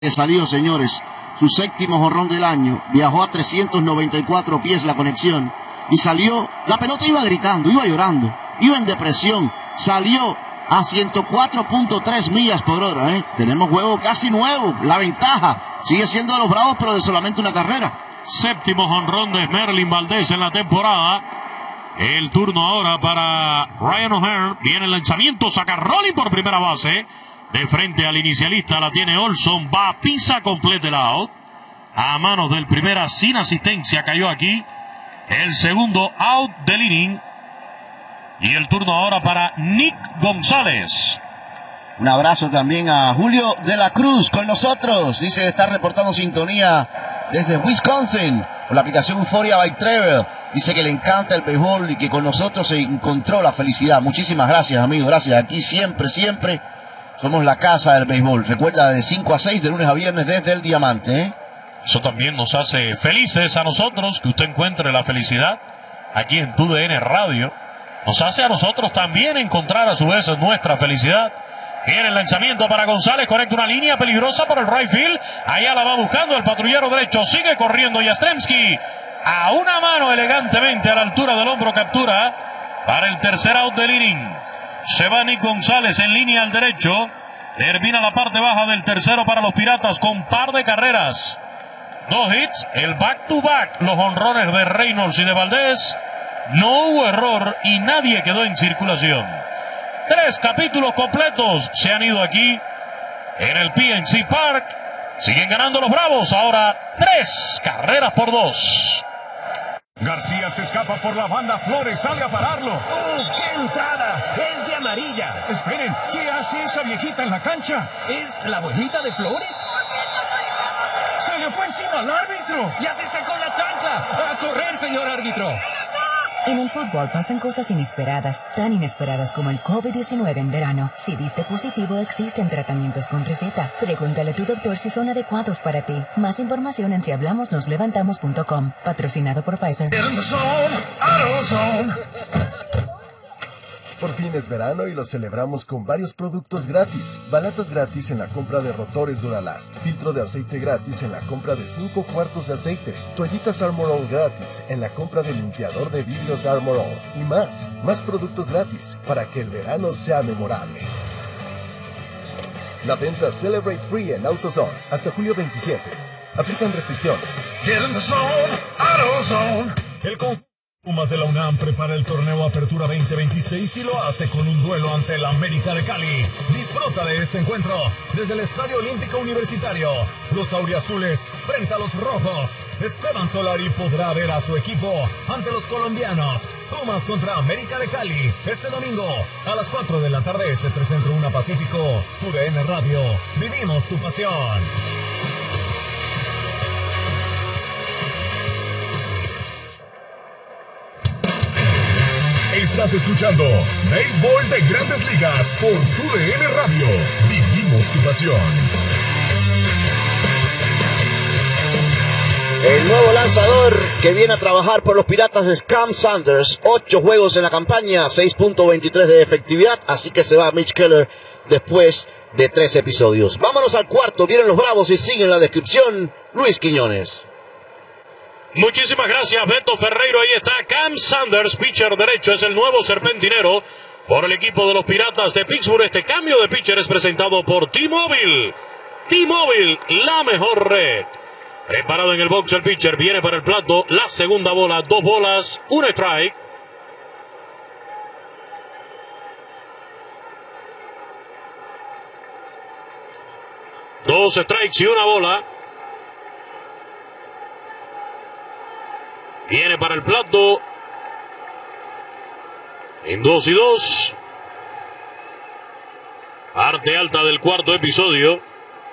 Que salió, señores, su séptimo jonrón del año, viajó a 394 pies la conexión y salió, la pelota iba gritando, iba llorando, iba en depresión, salió a 104.3 millas por hora, Tenemos juego casi nuevo, la ventaja sigue siendo de los Bravos, pero de solamente una carrera. Séptimo jonrón de Merlin Valdez en la temporada. El turno ahora para Ryan O'Hearn, viene el lanzamiento, saca Rolling por primera base. De frente al inicialista la tiene Olson, va, pisa, completa el out. A manos del primera sin asistencia cayó aquí. El segundo out del inning. Y el turno ahora para Nick González. Un abrazo también a Julio de la Cruz con nosotros. Dice estar reportando sintonía desde Wisconsin por la aplicación Euphoria by Trevor. Dice que le encanta el béisbol y que con nosotros se encontró la felicidad. Muchísimas gracias, amigo. Gracias. Aquí siempre somos la casa del béisbol. Recuerda, de 5 a 6, de lunes a viernes, desde el Diamante, Eso también nos hace felices a nosotros, que usted encuentre la felicidad aquí en TUDN Radio. Nos hace a nosotros también encontrar a su vez nuestra felicidad. Viene el lanzamiento para González, conecta una línea peligrosa por el right field. Allá la va buscando el patrullero derecho, sigue corriendo Yastrzemski. A una mano elegantemente a la altura del hombro captura para el tercer out del inning. Se va Nick González en línea al derecho. Termina la parte baja del tercero para los Piratas con par de carreras. 2 hits, el back-to-back, los jonrones de Reynolds y de Valdez. No hubo error y nadie quedó en circulación. 3 capítulos completos se han ido aquí en el PNC Park. Siguen ganando los Bravos, ahora 3 carreras por 2. García se escapa por la banda, Flores sale a pararlo. ¡Uf, qué entrada! ¡Es de amarilla! Esperen, ¿qué hace esa viejita en la cancha? ¿Es la abuelita de Flores? ¡Se le fue encima al árbitro! ¡Ya se sacó la chancla! ¡A correr, señor árbitro! En el fútbol pasan cosas inesperadas, tan inesperadas como el COVID-19 en verano. Si diste positivo, existen tratamientos con receta. Pregúntale a tu doctor si son adecuados para ti. Más información en sihablamosnoslevantamos.com. Patrocinado por Pfizer. Por fin es verano y lo celebramos con varios productos gratis. Balatas gratis en la compra de rotores Duralast. Filtro de aceite gratis en la compra de 5 cuartos de aceite. Toallitas Armor All gratis en la compra de limpiador de vidrios Armor All. Y más. Más productos gratis para que el verano sea memorable. La venta Celebrate Free en AutoZone hasta julio 27. Aplican restricciones. El Pumas de la UNAM prepara el torneo Apertura 2026 y lo hace con un duelo ante el América de Cali. Disfruta de este encuentro desde el Estadio Olímpico Universitario. Los auriazules frente a los rojos. Esteban Solari podrá ver a su equipo ante los colombianos. Pumas contra América de Cali. Este domingo a las 4 de la tarde, 3 Centro 1 Pacífico. TUDN Radio. Vivimos tu pasión. Estás escuchando Béisbol de Grandes Ligas por TUDN Radio. Vivimos tu pasión. El nuevo lanzador que viene a trabajar por los Piratas es Cam Sanders. 8 juegos en la campaña, 6.23 de efectividad. Así que se va Mitch Keller después de 3 episodios. Vámonos al cuarto. Vienen los Bravos y siguen la descripción Luis Quiñones. Muchísimas gracias, Beto Ferreiro. Ahí está Cam Sanders, pitcher derecho, es el nuevo serpentinero por el equipo de los Piratas de Pittsburgh. Este cambio de pitcher es presentado por T-Mobile. T-Mobile, la mejor red. Preparado en el box el pitcher, viene para el plato, la segunda bola, 2 bolas, 1 strike. Dos strikes y 1 bola. Viene para el plato. En 2-2. Parte alta del cuarto episodio.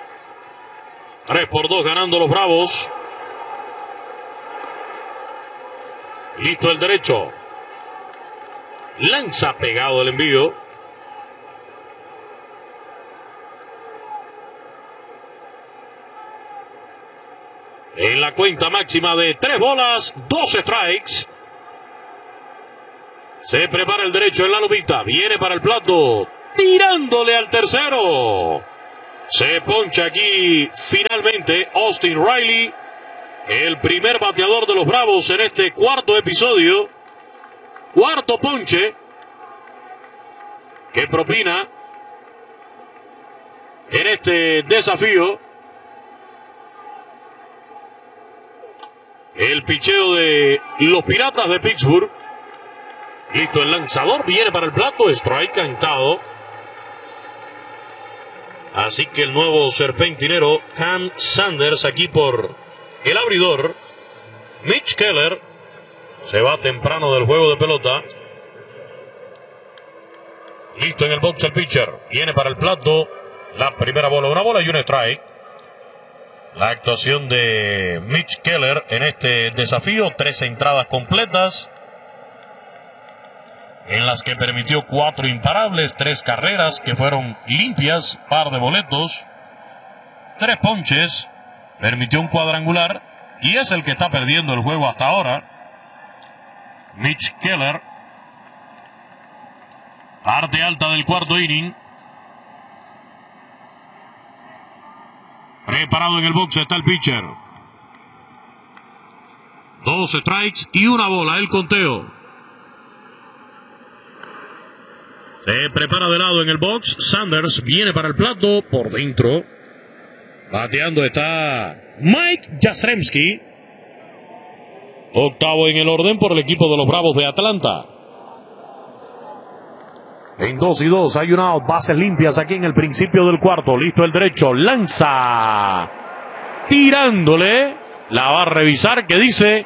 3-2 ganando los Bravos. Listo el derecho. Lanza pegado el envío. En la cuenta máxima de 3 bolas, 2 strikes. Se prepara el derecho en la lomita. Viene para el plato. Tirándole al tercero. Se poncha aquí finalmente Austin Riley, el primer bateador de los Bravos en este cuarto episodio. Cuarto ponche que propina en este desafío. El picheo de los Piratas de Pittsburgh. Listo el lanzador, viene para el plato, strike cantado. Así que el nuevo serpentinero Cam Sanders aquí por el abridor. Mitch Keller se va temprano del juego de pelota. Listo en el box el pitcher. Viene para el plato. La primera bola, una bola y un strike. La actuación de Mitch Keller en este desafío. 3 entradas completas, en las que permitió 4 imparables, 3 carreras que fueron limpias, par de boletos, 3 ponches, permitió un cuadrangular y es el que está perdiendo el juego hasta ahora. Mitch Keller. Parte alta del cuarto inning. Preparado en el box está el pitcher. 2 strikes y una bola el conteo. Se prepara de lado en el box. Sanders viene para el plato por dentro. Bateando está Mike Yastrzemski. Octavo en el orden por el equipo de los Bravos de Atlanta. En 2-2 hay un out, bases limpias aquí en el principio del cuarto. Listo el derecho, lanza. Tirándole. La va a revisar, que dice.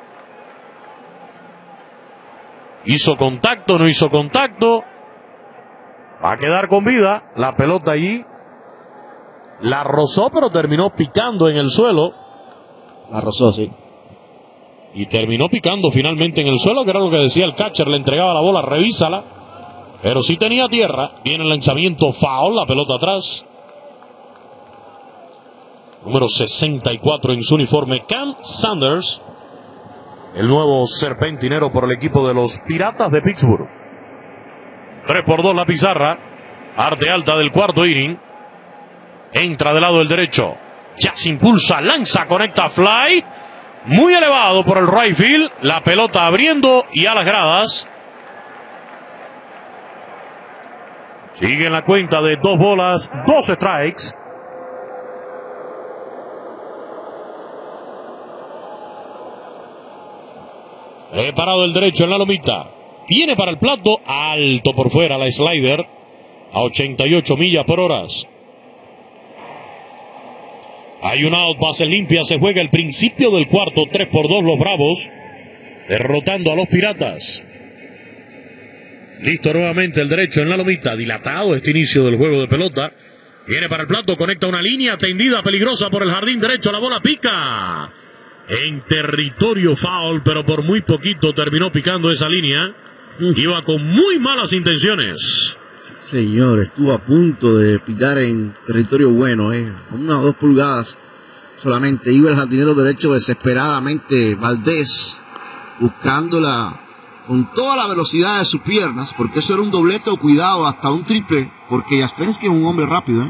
Hizo contacto, no hizo contacto. Va a quedar con vida. La pelota allí. La rozó, pero terminó picando en el suelo. La rozó, sí. Y terminó picando finalmente en el suelo, que era lo que decía el catcher. Le entregaba la bola, revísala. Pero sí tenía tierra. Viene el lanzamiento foul, la pelota atrás. Número 64 en su uniforme, Cam Sanders. El nuevo serpentinero por el equipo de los Piratas de Pittsburgh. 3-2 la pizarra. Parte alta del cuarto inning. Entra del lado del derecho. Ya se impulsa, lanza, conecta fly. Muy elevado por el right field. La pelota abriendo y a las gradas. Sigue en la cuenta de 2 bolas, 2 strikes. Preparado el derecho en la lomita. Viene para el plato, alto por fuera la slider. A 88 millas por hora. Hay un out, base limpia, se juega el principio del cuarto. 3-2 los Bravos, derrotando a los Piratas. Listo nuevamente el derecho en la lomita. Dilatado este inicio del juego de pelota. Viene para el plato, conecta una línea tendida peligrosa por el jardín derecho. La bola pica en territorio foul, pero por muy poquito terminó picando esa línea. Iba con muy malas intenciones. Señor, estuvo a punto de picar en territorio bueno, Unas 2 pulgadas solamente. Iba el jardinero derecho desesperadamente, Valdés, buscándola con toda la velocidad de sus piernas, porque eso era un doblete o cuidado, hasta un triple, porque Yastrzemski es un hombre rápido,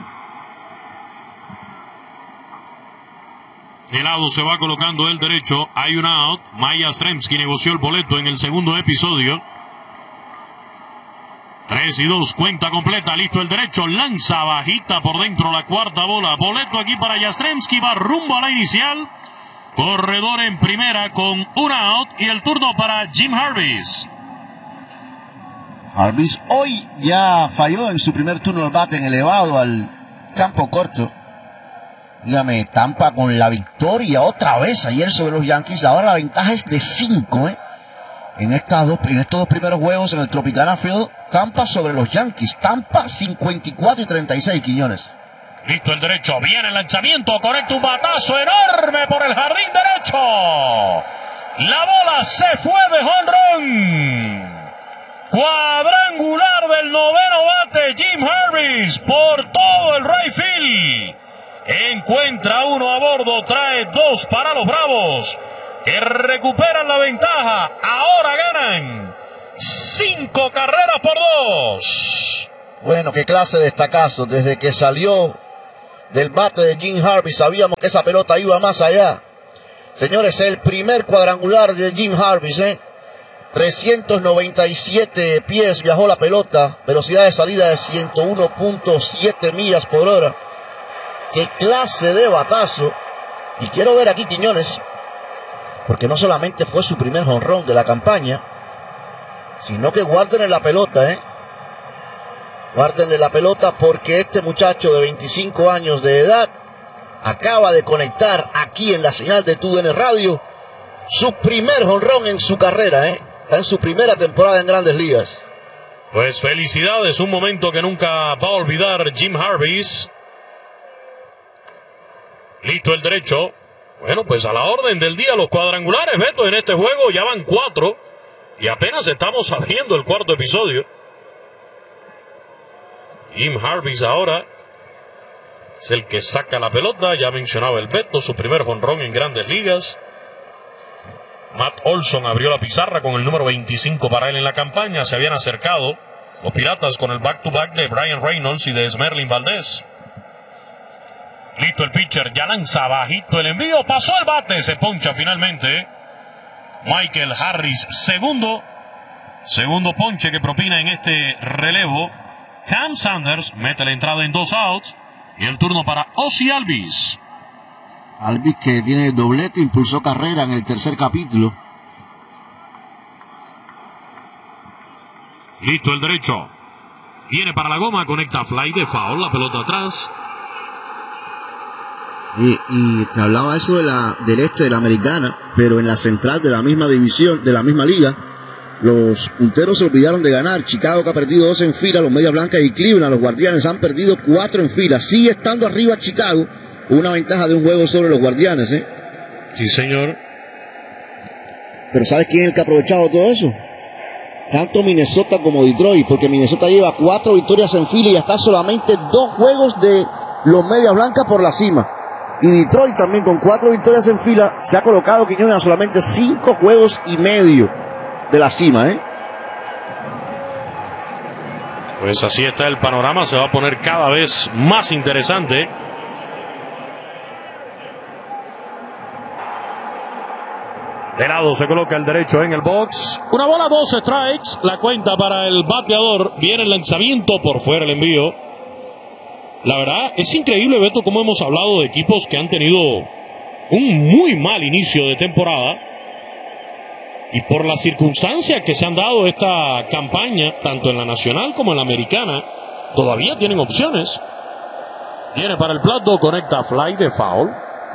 De lado se va colocando el derecho. Hay un out. Mike Yastrzemski negoció el boleto en el segundo episodio. 3-2, cuenta completa. Listo el derecho, lanza bajita por dentro la cuarta bola. Boleto aquí para Yastrzemski, va rumbo a la inicial. Corredor en primera con un out y el turno para Jim Harvis. Harvis hoy ya falló en su primer turno al bate en elevado al campo corto. Dígame, Tampa con la victoria otra vez ayer sobre los Yankees. Ahora la ventaja es de 5, en estos 2 primeros juegos en el Tropicana Field. Tampa sobre los Yankees. Tampa 54-36, Quiñones. Listo el derecho, viene el lanzamiento, conecta un batazo enorme por el jardín derecho. La bola se fue de jonrón. Cuadrangular del noveno bate Jim Harvis por todo el right field. Encuentra uno a bordo, trae 2 para los Bravos, que recuperan la ventaja. Ahora ganan 5 carreras por 2. Bueno, qué clase de destacazo. Desde que salió del bate de Jim Harvey. Sabíamos que esa pelota iba más allá. Señores, el primer cuadrangular de Jim Harvey, 397 pies viajó la pelota, velocidad de salida de 101.7 millas por hora. ¡Qué clase de batazo! Y quiero ver aquí, Quiñones, porque no solamente fue su primer jonrón de la campaña, sino que guárdenle la pelota, Guárdenle la pelota, porque este muchacho de 25 años de edad acaba de conectar aquí en la señal de TUDN Radio su primer jonrón en su carrera, Está en su primera temporada en Grandes Ligas. Pues felicidades, un momento que nunca va a olvidar Jim Harvey. Listo el derecho. Bueno, pues a la orden del día los cuadrangulares, Beto, en este juego ya van 4 y apenas estamos abriendo el cuarto episodio. Jim Harvey ahora es el que saca la pelota. Ya mencionaba el Beto, su primer jonrón en Grandes Ligas. Matt Olson abrió la pizarra con el número 25 para él en la campaña. Se habían acercado los Piratas con el back-to-back de Brian Reynolds y de Esmerlin Valdés. Listo el pitcher, ya lanza bajito el envío, pasó el bate, se poncha finalmente Michael Harris, segundo ponche que propina en este relevo. Cam Sanders mete la entrada en 2 outs y el turno para Ozzie Albies. Albies, que tiene doblete, impulsó carrera en el tercer capítulo. Listo el derecho, viene para la goma, conecta fly de foul, la pelota atrás. Y te hablaba eso del este de la americana, pero en la central de la misma división, de la misma liga, los punteros se olvidaron de ganar. Chicago, que ha perdido 2 en fila, los Medias Blancas y Cleveland, los Guardianes, han perdido 4 en fila. Sigue estando arriba Chicago, una ventaja de un juego sobre los Guardianes, Sí, señor. Pero ¿sabes quién es el que ha aprovechado todo eso? Tanto Minnesota como Detroit, porque Minnesota lleva 4 victorias en fila y está solamente 2 juegos de los Medias Blancas por la cima. Y Detroit también, con 4 victorias en fila, se ha colocado, Quiñones, a solamente 5 juegos y medio de la cima, Pues así está el panorama, se va a poner cada vez más interesante. De lado se coloca el derecho en el box. Una bola, 2 strikes. La cuenta para el bateador. Viene el lanzamiento, por fuera el envío. La verdad, es increíble, Beto, cómo hemos hablado de equipos que han tenido un muy mal inicio de temporada. Y por las circunstancias que se han dado esta campaña, tanto en la nacional como en la americana, todavía tienen opciones. Viene para el plato, conecta fly de foul.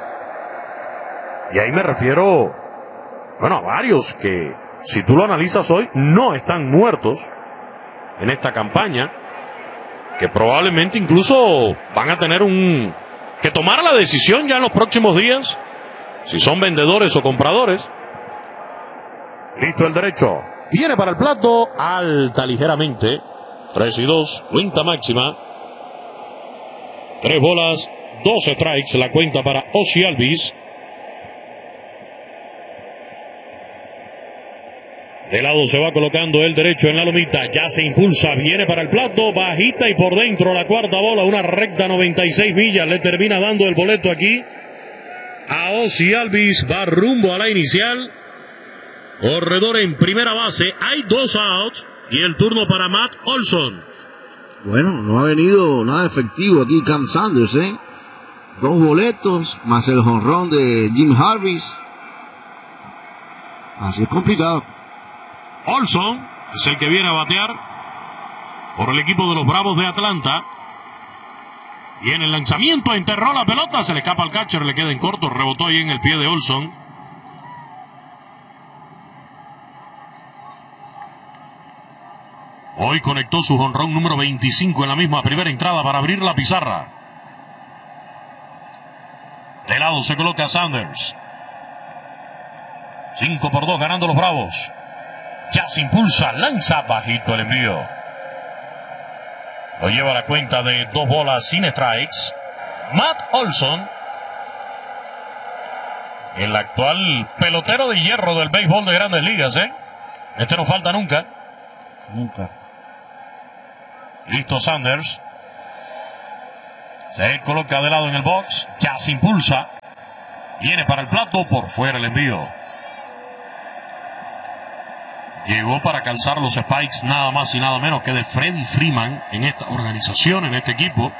Y ahí me refiero, a varios que, si tú lo analizas hoy, no están muertos en esta campaña, que probablemente incluso van a tener que tomar la decisión ya en los próximos días, si son vendedores o compradores. Listo el derecho, viene para el plato, alta ligeramente, 3-2, cuenta máxima, 3 bolas, 2 strikes, la cuenta para Ozzie Albies. De lado se va colocando el derecho en la lomita, ya se impulsa, viene para el plato, bajita y por dentro la cuarta bola, una recta 96 millas, le termina dando el boleto aquí a Ozzie Albies, va rumbo a la inicial, corredor en primera base, hay 2 outs y el turno para Matt Olson. Bueno, no ha venido nada efectivo aquí Cam Sanders, 2 boletos, más el jonrón de Jim Harvey. Así es complicado. Olson es el que viene a batear por el equipo de los Bravos de Atlanta. Y en el lanzamiento enterró la pelota, se le escapa al catcher, le queda en corto, rebotó ahí en el pie de Olson. Hoy conectó su jonrón número 25 en la misma primera entrada para abrir la pizarra. De lado se coloca Sanders. 5-2 ganando los Bravos. Ya se impulsa, lanza bajito el envío. Lo lleva a la cuenta de 2 bolas sin strikes. Matt Olson, el actual pelotero de hierro del béisbol de Grandes Ligas, Este no falta nunca. Nunca. Listo Sanders. Se coloca de lado en el box. Ya se impulsa. Viene para el plato. Por fuera el envío. Llegó para calzar los spikes nada más y nada menos que de Freddie Freeman en esta organización, en este equipo.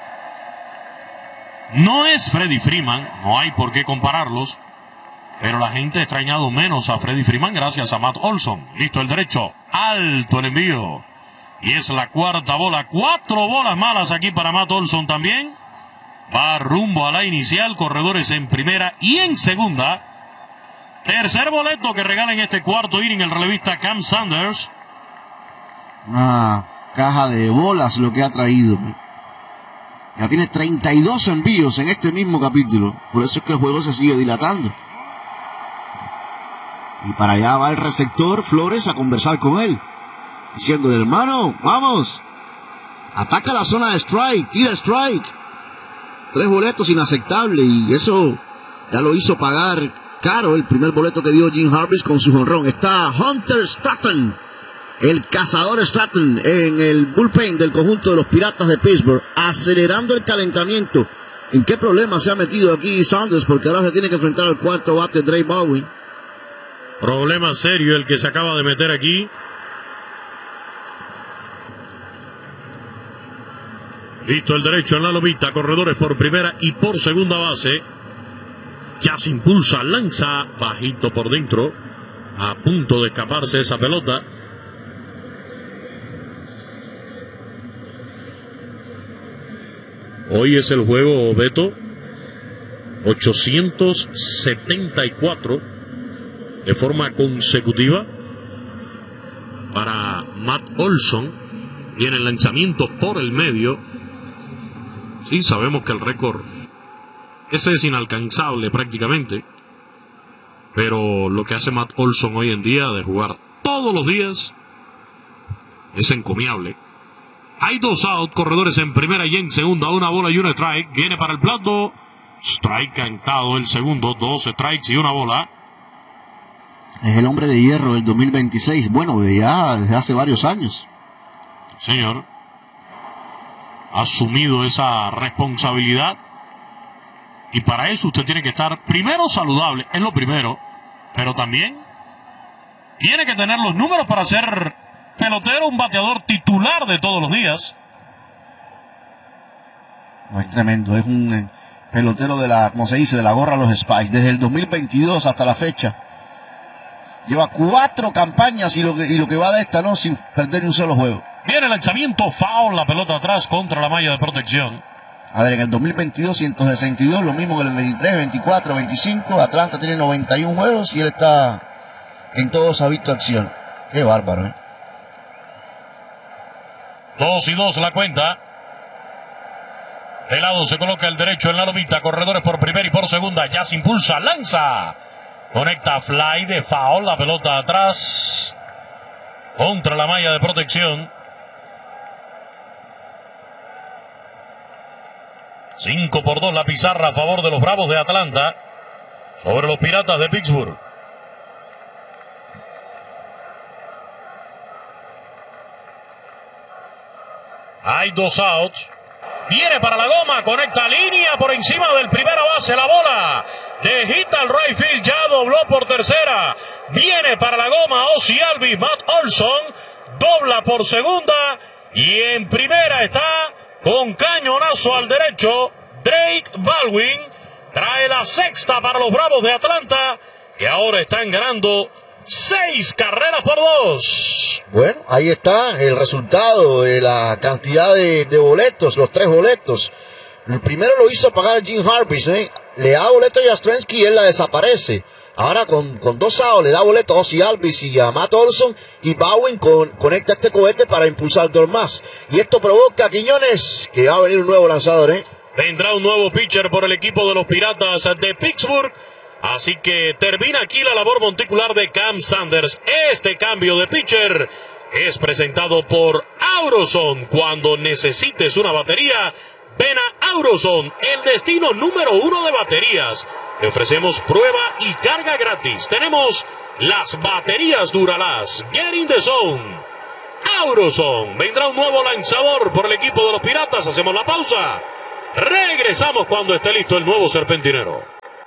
No es Freddie Freeman, no hay por qué compararlos, pero la gente ha extrañado menos a Freddie Freeman gracias a Matt Olson. Listo el derecho, alto el envío. Y es la cuarta bola, 4 bolas malas aquí para Matt Olson también. Va rumbo a la inicial, corredores en primera y en segunda. Tercer boleto que regala en este cuarto inning el relevista Cam Sanders. Una caja de bolas lo que ha traído. Ya tiene 32 envíos en este mismo capítulo. Por eso es que el juego se sigue dilatando. Y para allá va el receptor Flores a conversar con él. Diciendo, hermano, vamos. Ataca la zona de strike, tira strike. 3 boletos inaceptables. Y eso ya lo hizo pagar caro el primer boleto que dio Jim Harvis con su jonrón. Está Hunter Stratton, el cazador Stratton, en el bullpen del conjunto de los Piratas de Pittsburgh, acelerando el calentamiento. ¿En qué problema se ha metido aquí Sanders? Porque ahora se tiene que enfrentar al cuarto bate Drake Baldwin. Problema serio el que se acaba de meter aquí. Listo el derecho en la lomita, corredores por primera y por segunda base. Ya se impulsa, lanza bajito por dentro. A punto de escaparse esa pelota. Hoy es el juego, Beto, 874 de forma consecutiva para Matt Olson. Viene el lanzamiento por el medio. Sí, sabemos que el récord ese es inalcanzable prácticamente. Pero lo que hace Matt Olson hoy en día de jugar todos los días es encomiable. Hay 2 out, corredores en primera y en segunda, 1 bola y 1 strike. Viene para el plato. Strike cantado el segundo, 2 strikes y 1 bola. Es el hombre de hierro del 2026. Bueno, desde hace varios años. Señor. Ha asumido esa responsabilidad. Y para eso usted tiene que estar primero saludable, es lo primero. Pero también tiene que tener los números para ser pelotero, un bateador titular de todos los días. No, es tremendo, es un pelotero de la, como se dice, de la gorra a los Spikes. Desde el 2022 hasta la fecha. Lleva 4 campañas y lo que va de esta, ¿no? Sin perder ni un solo juego. Viene el lanzamiento, foul, la pelota atrás contra la malla de protección. A ver, en el 2022, 162, lo mismo que en el 23, 24, 25. Atlanta tiene 91 juegos y él está en todos ha visto acción. Qué bárbaro, ¿eh? 2-2 la cuenta. De lado se coloca el derecho en la lomita. Corredores por primera y por segunda. Ya se impulsa, lanza. Conecta fly de foul. La pelota atrás contra la malla de protección. 5-2 la pizarra a favor de los Bravos de Atlanta sobre los Piratas de Pittsburgh. Hay 2 outs. Viene para la goma, conecta línea por encima del primera base, la bola de hit al right field, ya dobló por tercera. Viene para la goma Ozzie Albies, Matt Olson dobla por segunda y en primera está con cañonazo al derecho Drake Baldwin. Trae la sexta para los Bravos de Atlanta, que ahora están ganando 6-2. Bueno, ahí está el resultado de la cantidad de boletos, los 3 boletos. El primero lo hizo pagar Jim Harvis, ¿eh? Le da boleto a Yastrzemski y él la desaparece. Ahora con 2 outs le da boleto a Ozzie Albies y a Matt Olson, y Baldwin conecta este cohete para impulsar 2 más. Y esto provoca, Quiñones, que va a venir un nuevo lanzador, ¿eh? Vendrá un nuevo pitcher por el equipo de los Piratas de Pittsburgh. Así que termina aquí la labor monticular de Cam Sanders. Este cambio de pitcher es presentado por Auroson. Cuando necesites una batería, ven a Auroson, el destino número 1 de baterías. Te ofrecemos prueba y carga gratis. Tenemos las baterías Duralast. Get in the zone. Auroson. Vendrá un nuevo lanzador por el equipo de los Piratas. Hacemos la pausa Regresamos cuando esté listo el nuevo serpentinero.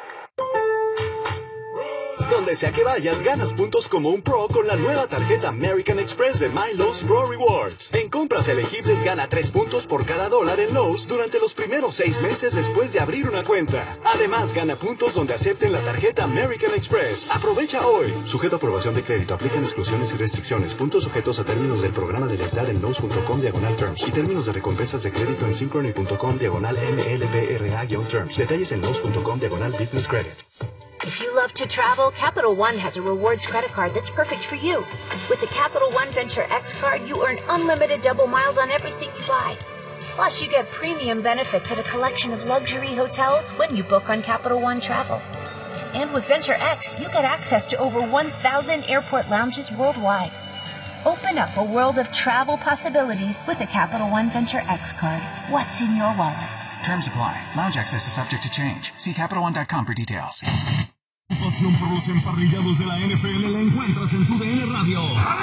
Donde sea que vayas, ganas puntos como un pro con la nueva tarjeta American Express de My Lowe's Pro Rewards. En compras elegibles, gana 3 puntos por cada $1 en Lowe's durante los primeros 6 meses después de abrir una cuenta. Además, gana puntos donde acepten la tarjeta American Express. Aprovecha hoy. Sujeto a aprobación de crédito. Aplican exclusiones y restricciones. Puntos sujetos a términos del programa de lealtad en Lowe's.com/terms y términos de recompensas de crédito en Synchrony.com/MLBRA-terms. Detalles en Lowe's.com/business credit. If you love to travel, Capital One has a rewards credit card that's perfect for you. With the Capital One Venture X card, you earn unlimited double miles on everything you buy. Plus, you get premium benefits at a collection of luxury hotels when you book on Capital One Travel. And with Venture X, you get access to over 1,000 airport lounges worldwide. Open up a world of travel possibilities with the Capital One Venture X card. What's in your wallet? Terms apply. Lounge access is subject to change. See CapitalOne.com for details. Tu pasión por los emparrillados de la NFL la encuentras en tu DN Radio.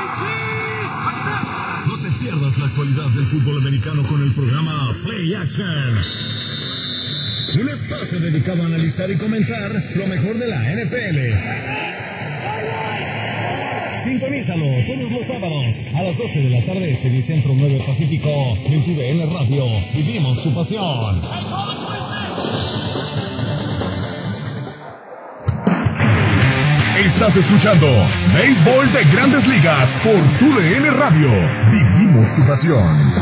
No te pierdas la actualidad del fútbol americano con el programa Play Action. Un espacio dedicado a analizar y comentar lo mejor de la NFL. Sintonízalo todos los sábados a las 12 de la tarde este y Centro 9 Pacífico en tu DN Radio. Vivimos su pasión. Estás escuchando Béisbol de Grandes Ligas por tu DN Radio. Vivimos tu pasión.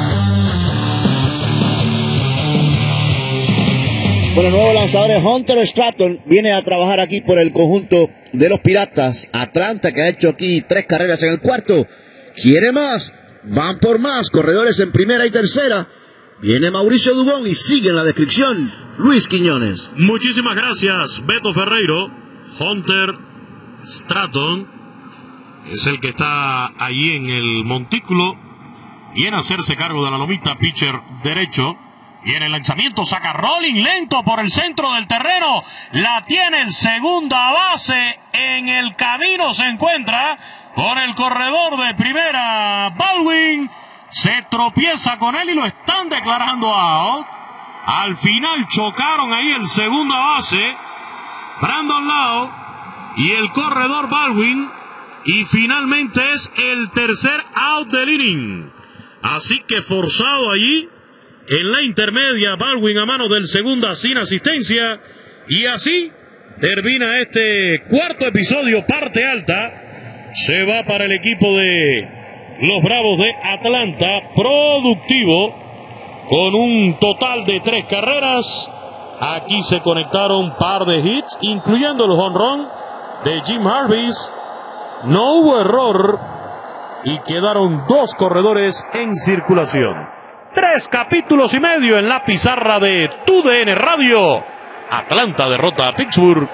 Bueno, el nuevo lanzador es Hunter Stratton. Viene a trabajar aquí por el conjunto de los Piratas. Atlanta, que ha hecho aquí 3 carreras en el cuarto. Quiere más. Van por más. Corredores en primera y tercera. Viene Mauricio Dubón y sigue en la descripción Luis Quiñones. Muchísimas gracias, Beto Ferreiro. Hunter Stratton es el que está allí en el montículo. Viene a hacerse cargo de la lomita, pitcher derecho. Viene el lanzamiento, saca rolling lento por el centro del terreno. La tiene el segunda base. En el camino se encuentra con el corredor de primera, Baldwin. Se tropieza con él y lo están declarando out. Al final chocaron ahí el segunda base, Brandon Lowe, y el corredor Baldwin. Y finalmente es el tercer out del inning. Así que forzado allí en la intermedia, Baldwin a mano del segunda sin asistencia. Y así termina este cuarto episodio, parte alta. Se va para el equipo de los Bravos de Atlanta, productivo, con un total de 3 carreras. Aquí se conectaron un par de hits, incluyendo el home run de Jim Harvis. No hubo error y quedaron 2 corredores en circulación. 3 capítulos y medio en la pizarra de TUDN Radio. Atlanta derrota a Pittsburgh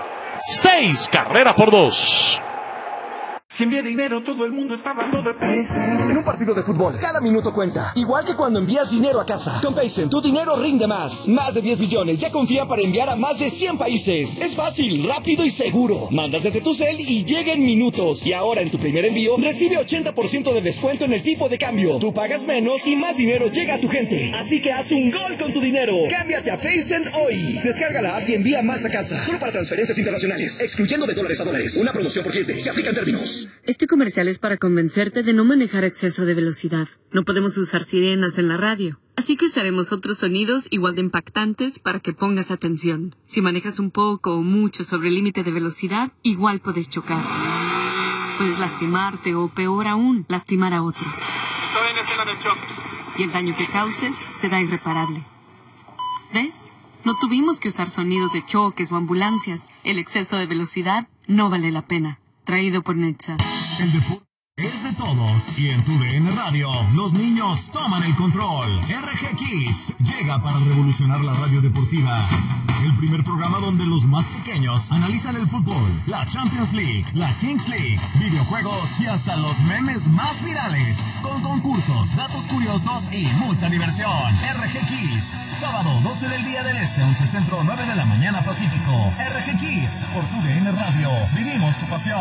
6 carreras por 2. Si envía dinero, todo el mundo está hablando de Paycent. En un partido de fútbol, cada minuto cuenta. Igual que cuando envías dinero a casa. Con Paycent, tu dinero rinde más. Más de 10 billones ya confía para enviar a más de 100 países. Es fácil, rápido y seguro. Mandas desde tu cel y llega en minutos. Y ahora en tu primer envío, recibe 80% de descuento en el tipo de cambio. Tú pagas menos y más dinero llega a tu gente. Así que haz un gol con tu dinero. Cámbiate a Paycent hoy. Descarga la app y envía más a casa. Solo para transferencias internacionales. Excluyendo de dólares a dólares. Una promoción por cliente. Se aplican términos. Este comercial es para convencerte de no manejar a exceso de velocidad. No podemos usar sirenas en la radio, así que usaremos otros sonidos igual de impactantes para que pongas atención. Si manejas un poco o mucho sobre el límite de velocidad, igual puedes chocar. Puedes lastimarte o, peor aún, lastimar a otros. Estoy en escena del choque. Y el daño que causes será irreparable. ¿Ves? No tuvimos que usar sonidos de choques o ambulancias. El exceso de velocidad no vale la pena. Traído por Netza. El deporte es de todos y en tu DN Radio los niños toman el control. RG Kids llega para revolucionar la radio deportiva. El primer programa donde los más pequeños analizan el fútbol, la Champions League, la Kings League, videojuegos y hasta los memes más virales. Con concursos, datos curiosos y mucha diversión. RG Kids, sábado 12 del día del Este, 11 Centro, 9 de la mañana Pacífico. RG Kids, por tu DN Radio. Vivimos tu pasión.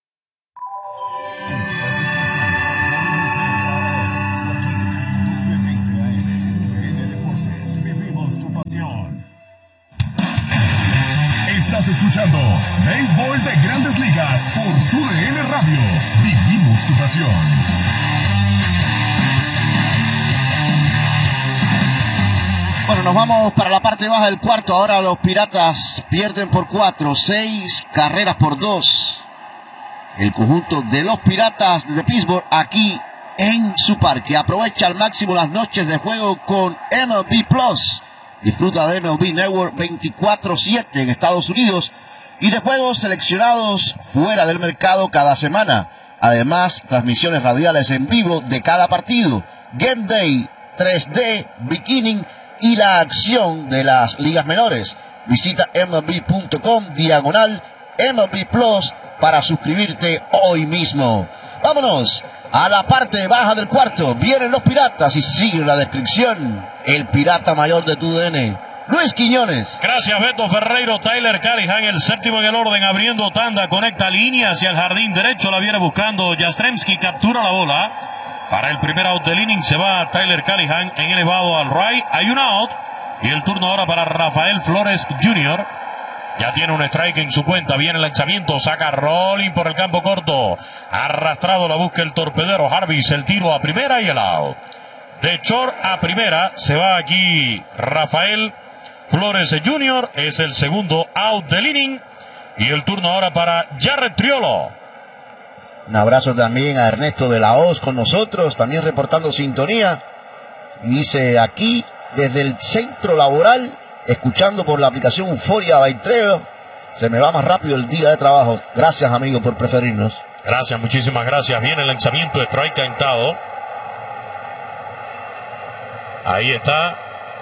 Estás escuchando Estás escuchando Béisbol de Grandes Ligas por TUDN Radio. Vivimos tu pasión. Bueno, nos vamos para la parte baja del cuarto. Ahora los Piratas pierden por 4, 6 carreras por 2. El conjunto de los Piratas de Pittsburgh aquí en su parque. Aprovecha al máximo las noches de juego con MLB Plus. Disfruta de MLB Network 24/7 en Estados Unidos y de juegos seleccionados fuera del mercado cada semana. Además, transmisiones radiales en vivo de cada partido, Game Day, 3D, Beginning y la acción de las ligas menores. Visita MLB.com/MLB Plus para suscribirte hoy mismo. Vámonos a la parte baja del cuarto. Vienen los Piratas y sigue la descripción. El pirata mayor de TUDN, Luis Quiñones. Gracias, Beto Ferreiro. Tyler Callihan, el séptimo en el orden, abriendo tanda, conecta línea hacia el jardín derecho, la viene buscando Jastrzemski, captura la bola. Para el primer out del inning se va Tyler Callihan en elevado al right. Hay un out y el turno ahora para Rafael Flores Jr. Ya tiene un strike en su cuenta. Viene el lanzamiento. Saca rolling por el campo corto. Arrastrado, la busca el torpedero Jarvis. El tiro a primera y el out. De short a primera se va aquí Rafael Flores Jr. Es el segundo out del inning. Y el turno ahora para Jarred Triolo. Un abrazo también a Ernesto de la Hoz con nosotros, también reportando sintonía. Y dice aquí, desde el centro laboral, escuchando por la aplicación Euforia by Trevor, se me va más rápido el día de trabajo. Gracias, amigo, por preferirnos. Gracias, muchísimas gracias. Viene el lanzamiento de strike cantado. Ahí está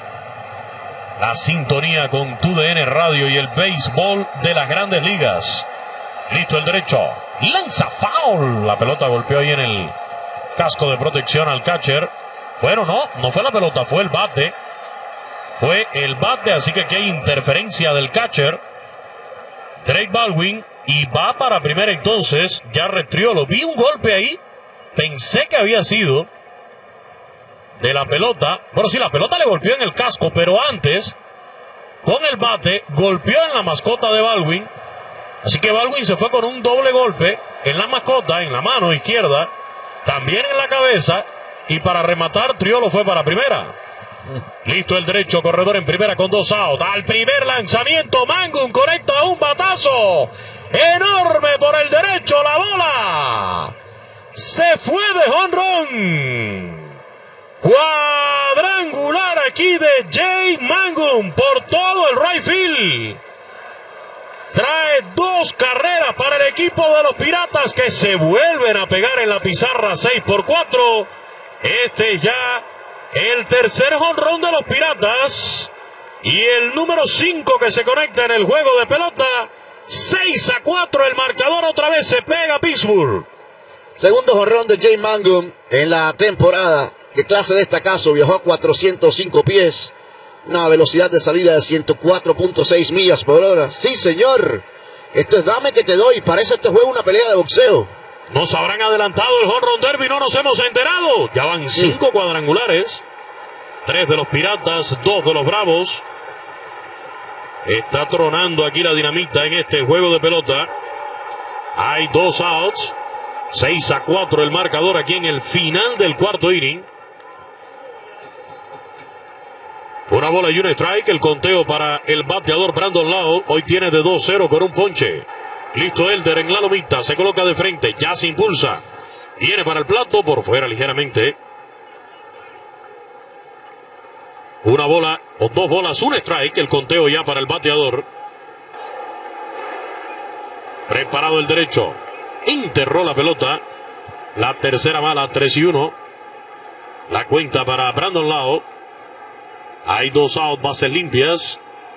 la sintonía con TUDN Radio y el béisbol de las Grandes Ligas. Listo el derecho. Lanza foul. La pelota golpeó ahí en el casco de protección al catcher. Bueno, no fue la pelota, fue el bate. Fue el bate, así que aquí hay interferencia del catcher Drake Baldwin. Y va para primera entonces Jarred Triolo. Vi un golpe ahí. Pensé que había sido de la pelota. Bueno, sí, la pelota le golpeó en el casco, pero antes, con el bate, golpeó en la mascota de Baldwin. Así que Baldwin se fue con un doble golpe en la mascota, en la mano izquierda, también en la cabeza, y para rematar, Triolo fue para primera. Listo el derecho, corredor en primera con 2 outs. Al primer lanzamiento, Mangum conecta un batazo enorme por el derecho, la bola se fue de jonrón. Cuadrangular aquí de Jay Mangum por todo el right field. Trae 2 carreras para el equipo de los Piratas que se vuelven a pegar en la pizarra 6-4. Este es ya el tercer jonrón de los Piratas y el número 5 que se conecta en el juego de pelota. 6-4 el marcador, otra vez se pega Pittsburgh. Segundo jonrón de Jay Mangum en la temporada. ¿Qué clase de destacazo? Viajó a 405 pies. Una velocidad de salida de 104.6 millas por hora. Sí, señor. Esto es dame que te doy. Parece este juego una pelea de boxeo. Nos habrán adelantado el home run derby, no nos hemos enterado. Ya van 5 cuadrangulares. 3 de los Piratas, 2 de los Bravos. Está tronando aquí la dinamita en este juego de pelota. Hay 2 outs. 6-4 el marcador aquí en el final del cuarto inning. Una bola y un strike. El conteo para el bateador Brandon Lowe. Hoy tiene de 2-0 con un ponche. Listo Elder en la lomita. Se coloca de frente. Ya se impulsa. Viene para el plato. Por fuera ligeramente. Una bola o 2 bolas. Un strike. El conteo ya para el bateador. Preparado el derecho. Enterró la pelota. La tercera mala. 3-1. La cuenta para Brandon Lowe. Hay 2 outs, bases limpias.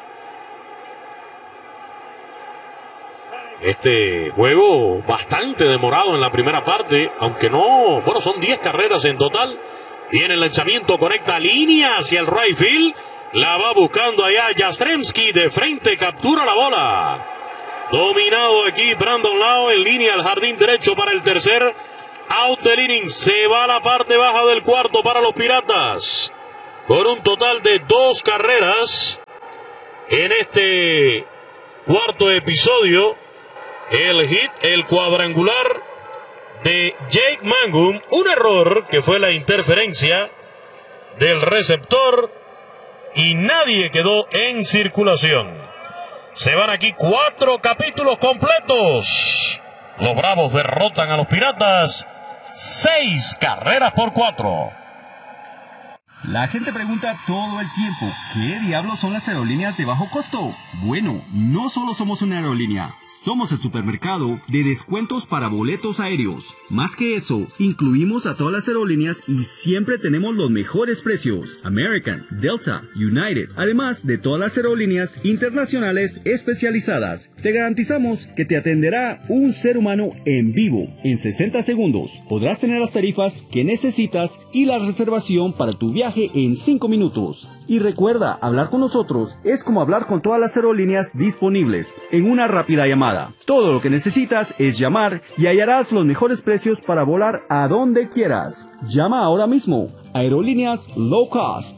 Este juego bastante demorado en la primera parte, aunque no, bueno, son 10 carreras en total. Viene el lanzamiento, conecta línea hacia el right field. La va buscando allá Jastrzemski, de frente captura la bola. Dominado aquí Brandon Lowe en línea al jardín derecho para el tercer out del inning. Se va a la parte baja del cuarto para los Piratas. Con un total de 2 carreras en este cuarto episodio, el hit, el cuadrangular de Jake Mangum, un error que fue la interferencia del receptor y nadie quedó en circulación. Se van aquí 4 capítulos completos. Los Bravos derrotan a los Piratas 6 carreras por 4. La gente pregunta todo el tiempo, ¿qué diablos son las aerolíneas de bajo costo? Bueno, no solo somos una aerolínea, somos el supermercado de descuentos para boletos aéreos. Más que eso, incluimos a todas las aerolíneas y siempre tenemos los mejores precios. American, Delta, United, además de todas las aerolíneas internacionales especializadas. Te garantizamos que te atenderá un ser humano en vivo. En 60 segundos podrás tener las tarifas que necesitas y la reservación para tu viaje en 5 minutos. Y recuerda, hablar con nosotros es como hablar con todas las aerolíneas disponibles en una rápida llamada. Todo lo que necesitas es llamar y hallarás los mejores precios para volar a donde quieras. Llama ahora mismo. Aerolíneas Low Cost.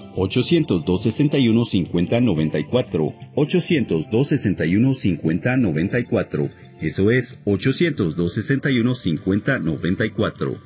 800-261-5094. 800-261-5094. Eso es 800-261-5094.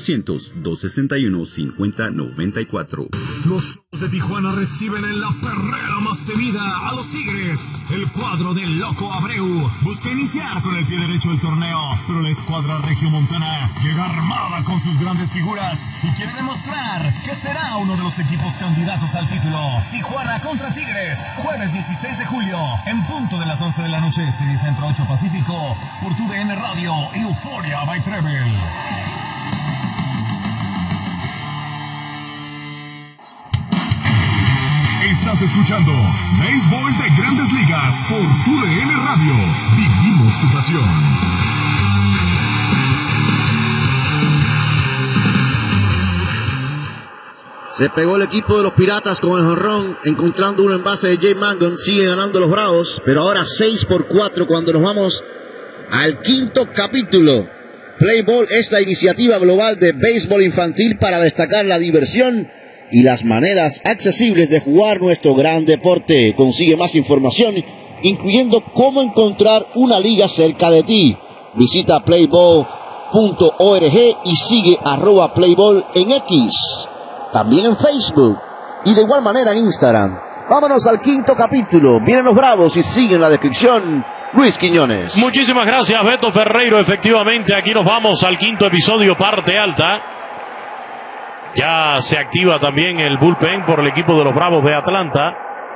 800-261-5094. Los Cholos de Tijuana reciben en la perrera más temida a los Tigres. El cuadro del Loco Abreu busca iniciar con el pie derecho el torneo, pero la escuadra regiomontana llega armada con sus grandes figuras y quiere demostrar que será uno de los equipos candidatos al título. Tijuana contra Tigres, jueves 16 de julio, en punto de las 11 de la noche, este y Centro 8 Pacífico, por tu DN Radio Euphoria by Treble. Estás escuchando Béisbol de Grandes Ligas por TUDN Radio. Vivimos tu pasión. Se pegó el equipo de los Piratas con el jonrón, encontrando uno en base de Jake Mangum. Sigue ganando los Bravos, pero ahora 6-4 cuando nos vamos al quinto capítulo. Play Ball es la iniciativa global de béisbol infantil para destacar la diversión y las maneras accesibles de jugar nuestro gran deporte. Consigue más información, incluyendo cómo encontrar una liga cerca de ti. Visita playball.org y sigue @playball en X, también en Facebook y de igual manera en Instagram. Vámonos al quinto capítulo. Vienen los Bravos y sigue en la descripción Luis Quiñones. Muchísimas gracias, Beto Ferreiro. Efectivamente, aquí nos vamos al quinto episodio, parte alta. Ya se activa también el bullpen por el equipo de los Bravos de Atlanta.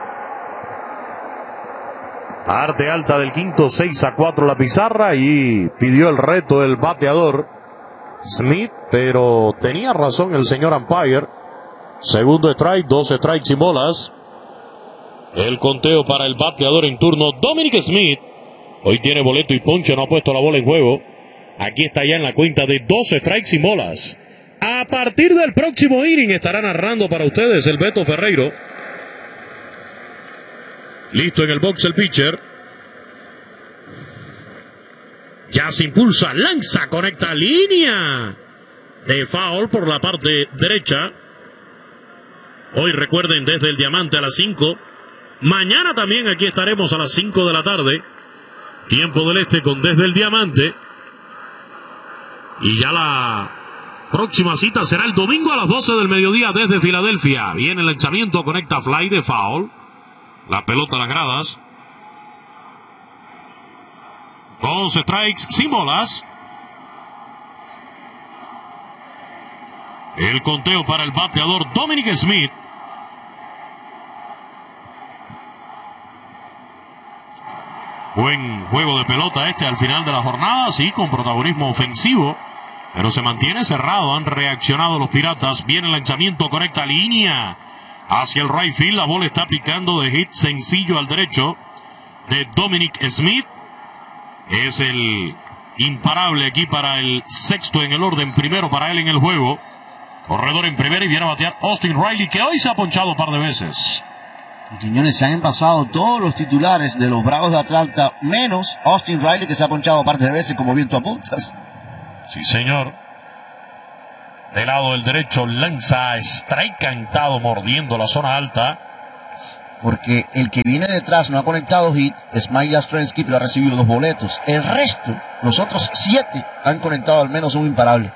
Parte alta del quinto, 6-4 la pizarra, y pidió el reto el bateador Smith, pero tenía razón el señor umpire. Segundo strike, 2 strikes y bolas. El conteo para el bateador en turno, Dominic Smith. Hoy tiene boleto y ponche, no ha puesto la bola en juego. Aquí está ya en la cuenta de 2 strikes y bolas. A partir del próximo inning estará narrando para ustedes el Beto Ferreiro. Listo en el box el pitcher. Ya se impulsa, lanza, conecta, línea de foul por la parte derecha. Hoy recuerden, desde el Diamante a las 5. Mañana también aquí estaremos a las 5 de la tarde. Tiempo del Este con Desde el Diamante. Y ya la próxima cita será el domingo a las 12 del mediodía desde Filadelfia. Viene el lanzamiento, conecta fly de foul. La pelota a las gradas. 2 strikes sin bolas. El conteo para el bateador Dominic Smith. Buen juego de pelota este al final de la jornada, sí, con protagonismo ofensivo, pero se mantiene cerrado. Han reaccionado los Piratas. Viene el lanzamiento, conecta línea hacia el right field. La bola está picando de hit sencillo al derecho de Dominic Smith. Es el imparable aquí para el sexto en el orden, primero para él en el juego. Corredor en primera y viene a batear Austin Riley, que hoy se ha ponchado un par de veces. Quiñones, se han envasado todos los titulares de los Bravos de Atlanta, menos Austin Riley, que se ha ponchado un par de veces, como bien tú apuntas. Sí, señor. Del lado del derecho lanza strike cantado, mordiendo la zona alta. porque el que viene detrás no ha conectado hit, es Mike Yastrzemski, pero ha recibido 2 boletos. El resto, los otros 7, han conectado al menos un imparable.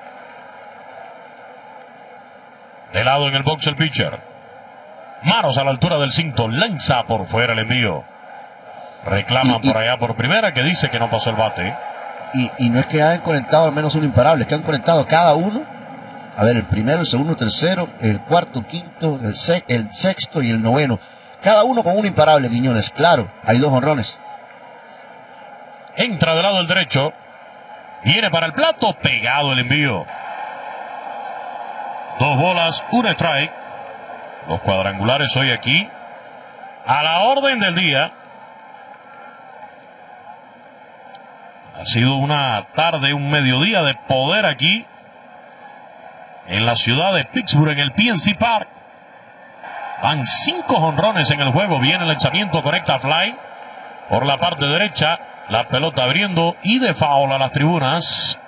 De lado en el box el pitcher. Manos a la altura del cinto, lanza por fuera el envío. Reclaman por allá por primera, que dice que no pasó el bate. Y no es que hayan conectado al menos un imparable, es que han conectado cada uno. A ver, el primero, el segundo, el tercero, el cuarto, quinto, el sexto y el noveno. Cada uno con un imparable, Quiñones. Claro, hay 2 jonrones. Entra del lado del derecho. Viene para el plato, pegado el envío. 2 bolas, 1 strike. Los cuadrangulares hoy aquí, a la orden del día. Ha sido una tarde, un mediodía de poder aquí en la ciudad de Pittsburgh, en el PNC Park. Van 5 jonrones en el juego. Viene el lanzamiento, conecta fly por la parte derecha. La pelota abriendo y de foul a las tribunas.